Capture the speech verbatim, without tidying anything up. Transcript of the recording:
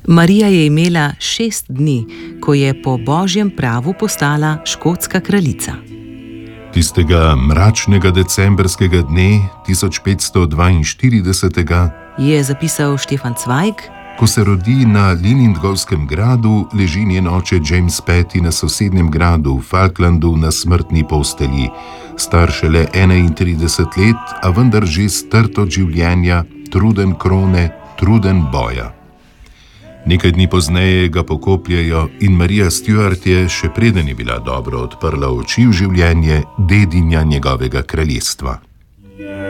Marija je imela šest dni, ko je po božjem pravu postala škotska kraljica. Tistega mračnega decembrskega dne tisoč petsto dvainštiridesetega Je zapisal Štefan Cvajg, ko se rodi na Lilindgowskem gradu, leži njen oče James Petty na sosednjem gradu v Falklandu na smrtni postelji, star šele enaintrideset let, a vendar že strt od življenja, truden krone, truden boja. Nekaj dni pozneje ga pokopljejo in Marija Stuart je, še preden je bila dobro odprla oči v življenje, dedinja njegovega kraljestva.